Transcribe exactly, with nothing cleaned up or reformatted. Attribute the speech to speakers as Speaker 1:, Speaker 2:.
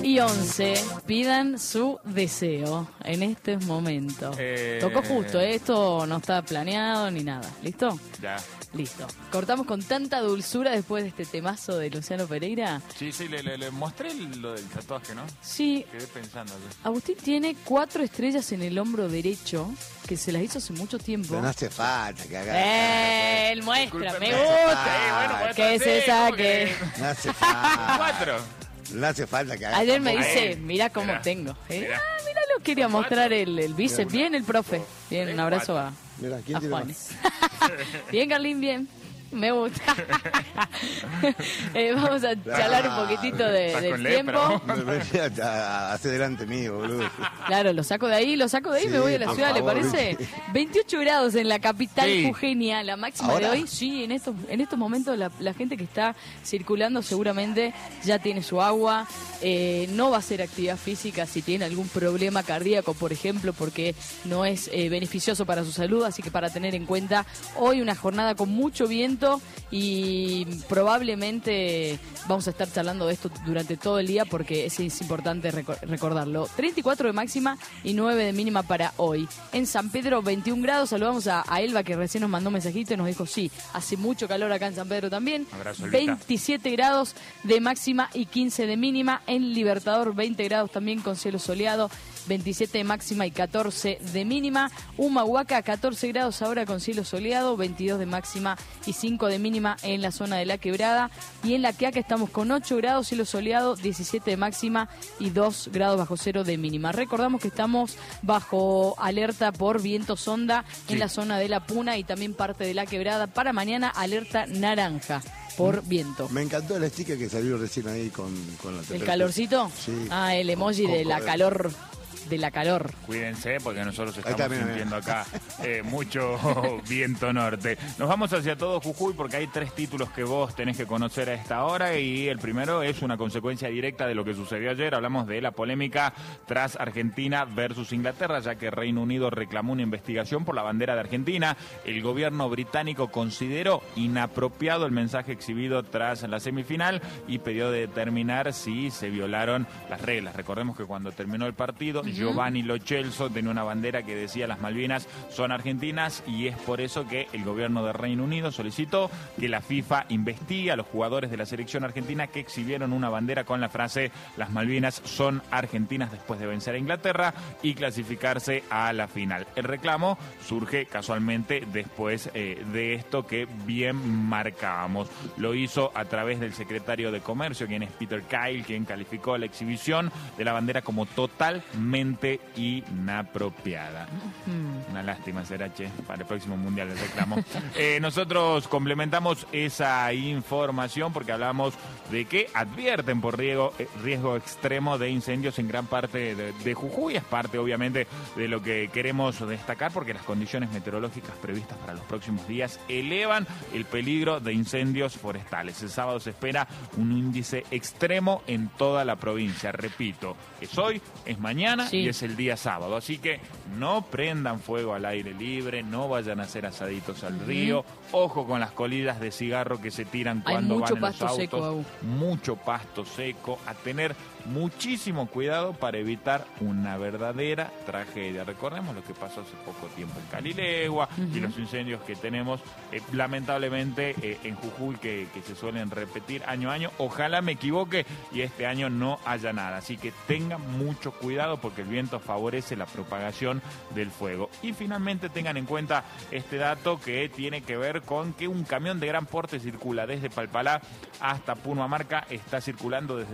Speaker 1: y once, pidan su deseo en este momento.
Speaker 2: Eh...
Speaker 1: Tocó justo, ¿eh? Esto no está planeado ni nada. ¿Listo?
Speaker 2: Ya.
Speaker 1: Listo. Cortamos con tanta dulzura después de este temazo de Luciano Pereira.
Speaker 2: Sí, sí, le, le, le mostré lo del tatuaje, ¿no?
Speaker 1: Sí.
Speaker 2: Quedé pensando. ¿Sí?
Speaker 1: Agustín tiene cuatro estrellas en el hombro derecho, que se las hizo hace mucho tiempo.
Speaker 3: Pero no hace falta que haga.
Speaker 1: Eh, él muestra,
Speaker 2: Disculpe,
Speaker 1: me
Speaker 2: no
Speaker 1: gusta.
Speaker 2: Eh, bueno, pues
Speaker 1: que
Speaker 2: así,
Speaker 1: se saque.
Speaker 2: que-
Speaker 3: No hace falta.
Speaker 2: Cuatro.
Speaker 3: No hace falta que haga.
Speaker 1: Ayer me
Speaker 3: tampoco.
Speaker 1: dice,
Speaker 2: Ahí.
Speaker 1: mira cómo
Speaker 2: Mirá,
Speaker 1: tengo. ¿Eh?
Speaker 2: mirá.
Speaker 1: Ah, mira, lo quería mostrar el, el bíceps. Bien, el profe. Bien, un abrazo a,
Speaker 3: Mira, ¿quién
Speaker 1: a
Speaker 3: tiene
Speaker 1: Juan.
Speaker 3: más?
Speaker 1: Bien, Carlín, bien. Me gusta. eh, vamos a charlar un poquitito de,
Speaker 2: Estás
Speaker 1: del
Speaker 2: con
Speaker 1: tiempo.
Speaker 2: lepra,
Speaker 3: Me venía hacia delante mío, boludo.
Speaker 1: Claro, lo saco de ahí, lo saco de ahí y
Speaker 3: Sí,
Speaker 1: me voy a la
Speaker 3: por
Speaker 1: ciudad,
Speaker 3: favor.
Speaker 1: ¿le parece? veintiocho grados en la capital
Speaker 2: Sí.
Speaker 1: jujeña, la máxima
Speaker 3: ¿Ahora?
Speaker 1: de hoy. Sí, en estos, en estos momentos la, la gente que está circulando seguramente ya tiene su agua. Eh, no va a hacer actividad física si tiene algún problema cardíaco, por ejemplo, porque no es eh, beneficioso para su salud. Así que para tener en cuenta, hoy una jornada con mucho viento y probablemente vamos a estar charlando de esto durante todo el día porque es, es importante reco- recordarlo. treinta y cuatro de máxima y nueve de mínima para hoy. En San Pedro, veintiún grados. Saludamos a, a Elba, que recién nos mandó un mensajito y nos dijo, sí, hace mucho calor acá en San Pedro también.
Speaker 2: Abrazo, Elvita.
Speaker 1: veintisiete grados de máxima y quince de mínima. En Libertador, veinte grados también con cielo soleado. veintisiete de máxima y catorce de mínima. Humahuaca, catorce grados ahora con cielo soleado, veintidós de máxima y cinco de mínima en la zona de La Quebrada. Y en La Quiaca estamos con ocho grados, cielo soleado, diecisiete de máxima y dos grados bajo cero de mínima. Recordamos que estamos bajo alerta por viento sonda en
Speaker 2: Sí.
Speaker 1: la zona de La Puna y también parte de La Quebrada. Para mañana, alerta naranja por viento.
Speaker 3: Me encantó el sticker que salió recién ahí con, con la
Speaker 1: ¿El
Speaker 3: temperatura.
Speaker 1: calorcito?
Speaker 3: Sí.
Speaker 1: Ah, el emoji
Speaker 3: Con-
Speaker 1: de
Speaker 3: con-
Speaker 1: la calor. De la calor.
Speaker 2: Cuídense porque nosotros
Speaker 3: Ahí
Speaker 2: estamos
Speaker 3: está, mira,
Speaker 2: sintiendo acá eh, mucho viento norte. Nos vamos hacia todo Jujuy porque hay tres títulos que vos tenés que conocer a esta hora y el primero es una consecuencia directa de lo que sucedió ayer. Hablamos de la polémica tras Argentina versus Inglaterra, ya que Reino Unido reclamó una investigación por la bandera de Argentina. El gobierno británico consideró inapropiado el mensaje exhibido tras la semifinal y pidió determinar si se violaron las reglas. Recordemos que cuando terminó el partido, Giovanni Lo Celso tenía una bandera que decía las Malvinas son argentinas y es por eso que el gobierno de Reino Unido solicitó que la FIFA investigue a los jugadores de la selección argentina que exhibieron una bandera con la frase las Malvinas son argentinas después de vencer a Inglaterra y clasificarse a la final. El reclamo surge casualmente después eh, de esto que bien marcábamos. Lo hizo a través del secretario de Comercio, quien es Peter Kyle, quien calificó la exhibición de la bandera como totalmente inapropiada.
Speaker 1: Mm.
Speaker 2: Una lástima será, che, para el próximo mundial el reclamo. eh, nosotros complementamos esa información porque hablamos de que advierten por riesgo, eh, riesgo extremo de incendios en gran parte de, de Jujuy. Es parte, obviamente, de lo que queremos destacar porque las condiciones meteorológicas previstas para los próximos días elevan el peligro de incendios forestales. El sábado se espera un índice extremo en toda la provincia. Repito, es hoy, es mañana
Speaker 1: Sí.
Speaker 2: y es el día sábado. Así que no prendan fuego al aire libre, no vayan a hacer asaditos al río. Ojo con las colillas de cigarro que se tiran
Speaker 1: Hay
Speaker 2: cuando
Speaker 1: mucho
Speaker 2: van en los
Speaker 1: pasto
Speaker 2: autos.
Speaker 1: seco, Agu.
Speaker 2: Mucho pasto seco. A tener muchísimo cuidado para evitar una verdadera tragedia. Recordemos lo que pasó hace poco tiempo en Calilegua y los incendios que tenemos eh, lamentablemente eh, en Jujuy que, que se suelen repetir año a año. Ojalá me equivoque y este año no haya nada. Así que tengan mucho cuidado porque el viento favorece la propagación del fuego. Y finalmente tengan en cuenta este dato que tiene que ver con que un camión de gran porte circula desde Palpalá hasta Pumamarca. Está circulando desde